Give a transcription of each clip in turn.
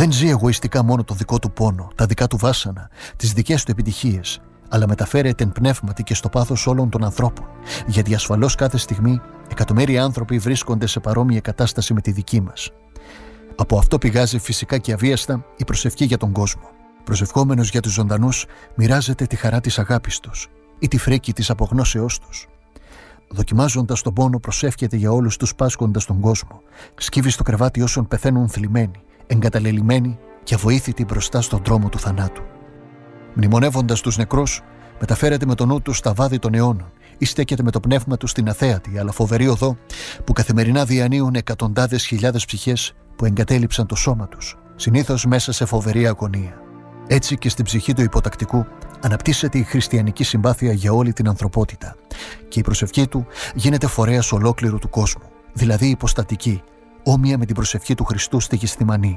Δεν ζει εγωιστικά μόνο το δικό του πόνο, τα δικά του βάσανα, τις δικές του επιτυχίες, αλλά μεταφέρεται εν πνεύματι και στο πάθος όλων των ανθρώπων, γιατί ασφαλώς κάθε στιγμή εκατομμύρια άνθρωποι βρίσκονται σε παρόμοια κατάσταση με τη δική μας. Από αυτό πηγάζει φυσικά και αβίαστα η προσευχή για τον κόσμο. Προσευχόμενος για τους ζωντανούς, μοιράζεται τη χαρά της αγάπης τους ή τη φρίκη της απογνώσεώς τους. Δοκιμάζοντας τον πόνο, προσεύχεται για όλους τους πάσχοντας τον κόσμο. Σκύβει στο κρεβάτι όσων πεθαίνουν θλιμμένοι, εγκαταλελειμμένοι και αβοήθητοι μπροστά στον δρόμο του θανάτου. Μνημονεύοντας τους νεκρούς, μεταφέρεται με το νου του στα βάδι των αιώνων ή στέκεται με το πνεύμα του στην αθέατη αλλά φοβερή οδό που καθημερινά διανύουν εκατοντάδες χιλιάδες ψυχές που εγκατέλειψαν το σώμα τους, συνήθως μέσα σε φοβερή αγωνία. Έτσι και στην ψυχή του υποτακτικού αναπτύσσεται η χριστιανική συμπάθεια για όλη την ανθρωπότητα και η προσευχή του γίνεται φορέας ολόκληρου του κόσμου, δηλαδή υποστατική, όμοια με την προσευχή του Χριστού στη Γεθσιμανή.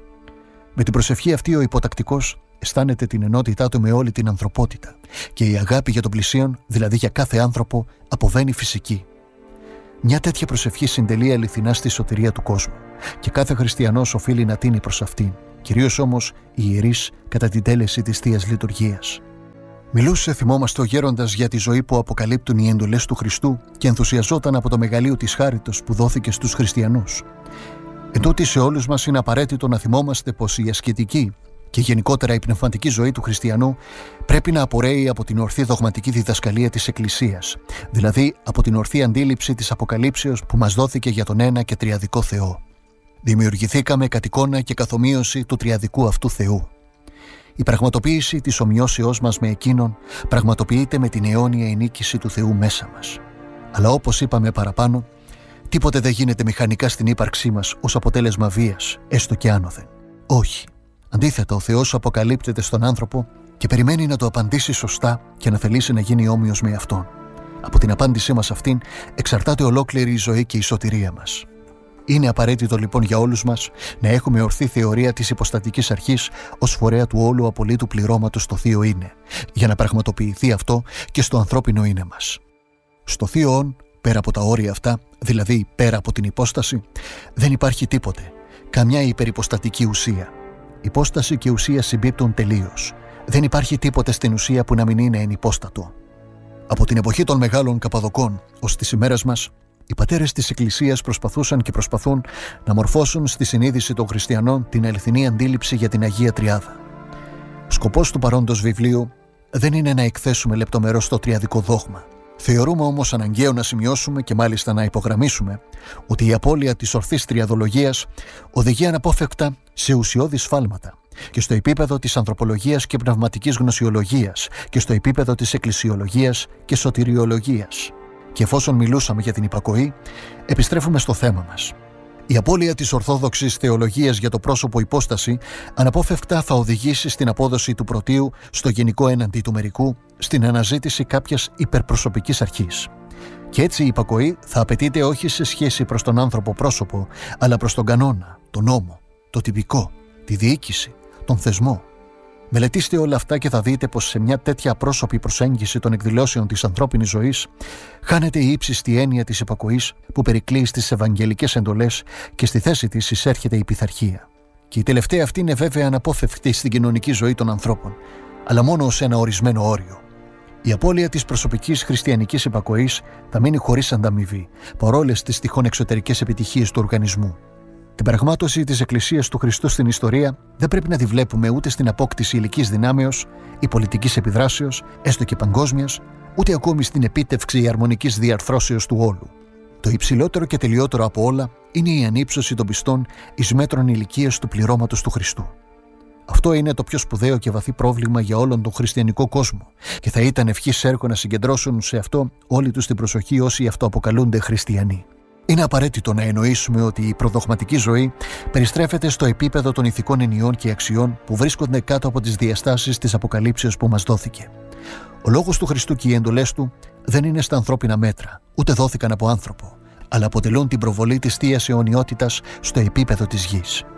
Με την προσευχή αυτή ο υποτακτικός αισθάνεται την ενότητά του με όλη την ανθρωπότητα και η αγάπη για τον πλησίον, δηλαδή για κάθε άνθρωπο, αποβαίνει φυσική. Μια τέτοια προσευχή συντελεί αληθινά στη σωτηρία του κόσμου και κάθε χριστιανός οφείλει να τίνει προς αυτήν, κυρίως όμως οι ιερείς κατά την τέλεση της Θείας Λειτουργίας. Μιλούσε, θυμόμαστε, ο γέροντας για τη ζωή που αποκαλύπτουν οι εντολές του Χριστού και ενθουσιαζόταν από το μεγαλείο της χάριτος που δόθηκε στους χριστιανούς. Εν τούτοι, σε όλους μας είναι απαραίτητο να θυμόμαστε πως η ασκητική και γενικότερα η πνευματική ζωή του χριστιανού πρέπει να απορρέει από την ορθή δογματική διδασκαλία της Εκκλησίας, δηλαδή από την ορθή αντίληψη της αποκαλύψεως που μας δόθηκε για τον ένα και τριαδικό Θεό. Δημιουργηθήκαμε κατ' εικόνα και καθομοίωση του τριαδικού αυτού Θεού. Η πραγματοποίηση της ομοιώσεώς μας με Εκείνον πραγματοποιείται με την αιώνια ενίκηση του Θεού μέσα μας. Αλλά όπως είπαμε παραπάνω, τίποτε δεν γίνεται μηχανικά στην ύπαρξή μας ως αποτέλεσμα βίας, έστω και άνωθεν. Όχι. Αντίθετα, ο Θεός αποκαλύπτεται στον άνθρωπο και περιμένει να το απαντήσει σωστά και να θελήσει να γίνει όμοιος με Αυτόν. Από την απάντησή μας αυτήν εξαρτάται ολόκληρη η ζωή και η σωτηρία μας. Είναι απαραίτητο λοιπόν για όλους μας να έχουμε ορθή θεωρία της υποστατικής αρχής ως φορέα του όλου απολύτου πληρώματος στο Θείο Είναι, για να πραγματοποιηθεί αυτό και στο ανθρώπινο είναι μας. Στο Θείο Ον, πέρα από τα όρια αυτά, δηλαδή πέρα από την υπόσταση, δεν υπάρχει τίποτε, καμιά υπερυποστατική ουσία. Υπόσταση και ουσία συμπίπτουν τελείως. Δεν υπάρχει τίποτε στην ουσία που να μην είναι ενυπόστατο. Από την εποχή των μεγάλων Καπαδοκών ως τις ημέρες μας, οι πατέρες της Εκκλησίας προσπαθούσαν και προσπαθούν να μορφώσουν στη συνείδηση των χριστιανών την αληθινή αντίληψη για την Αγία Τριάδα. Ο σκοπός του παρόντος βιβλίου δεν είναι να εκθέσουμε λεπτομερώς το τριαδικό δόγμα. Θεωρούμε όμως αναγκαίο να σημειώσουμε και μάλιστα να υπογραμμίσουμε ότι η απώλεια της ορθής τριαδολογίας οδηγεί αναπόφευκτα σε ουσιώδη σφάλματα και στο επίπεδο της ανθρωπολογίας και πνευματικής γνωσιολογίας και στο επίπεδο της εκκλησιολογίας και σωτηριολογίας. Και εφόσον μιλούσαμε για την υπακοή, επιστρέφουμε στο θέμα μας. Η απώλεια της ορθόδοξης θεολογίας για το πρόσωπο υπόσταση αναπόφευκτα θα οδηγήσει στην απόδοση του πρωτείου στο γενικό έναντι του μερικού, στην αναζήτηση κάποιας υπερπροσωπικής αρχής. Και έτσι η υπακοή θα απαιτείται όχι σε σχέση προς τον άνθρωπο πρόσωπο, αλλά προς τον κανόνα, τον νόμο, το τυπικό, τη διοίκηση, τον θεσμό. Μελετήστε όλα αυτά και θα δείτε πως σε μια τέτοια απρόσωπη προσέγγιση των εκδηλώσεων της ανθρώπινης ζωής χάνεται η ύψιστη έννοια της υπακοής που περικλεί στις ευαγγελικές εντολές και στη θέση της εισέρχεται η πειθαρχία. Και η τελευταία αυτή είναι βέβαια αναπόφευκτη στην κοινωνική ζωή των ανθρώπων, αλλά μόνο ως ένα ορισμένο όριο. Η απώλεια της προσωπικής χριστιανικής υπακοής θα μείνει χωρίς ανταμοιβή, παρόλες τις τυχόν εξωτερικές επιτυχίες του οργανισμού. Την πραγμάτωση της Εκκλησίας του Χριστού στην ιστορία δεν πρέπει να τη βλέπουμε ούτε στην απόκτηση υλικής δυνάμεως ή πολιτικής επιδράσεως, έστω και παγκόσμιας, ούτε ακόμη στην επίτευξη αρμονικής διαρθρώσεως του όλου. Το υψηλότερο και τελειότερο από όλα είναι η ανύψωση των πιστών εις μέτρων ηλικίας του πληρώματος του Χριστού. Αυτό είναι το πιο σπουδαίο και βαθύ πρόβλημα για όλον τον χριστιανικό κόσμο και θα ήταν ευχής έργο να συγκεντρώσουν σε αυτό όλη τους την προσοχή όσοι αυτοαποκαλούνται χριστιανοί. Είναι απαραίτητο να εννοήσουμε ότι η προδογματική ζωή περιστρέφεται στο επίπεδο των ηθικών ενιών και αξιών που βρίσκονται κάτω από τις διαστάσεις της αποκαλύψεως που μας δόθηκε. Ο λόγος του Χριστού και οι εντολές του δεν είναι στα ανθρώπινα μέτρα, ούτε δόθηκαν από άνθρωπο, αλλά αποτελούν την προβολή της Θείας αιωνιότητας στο επίπεδο της γης.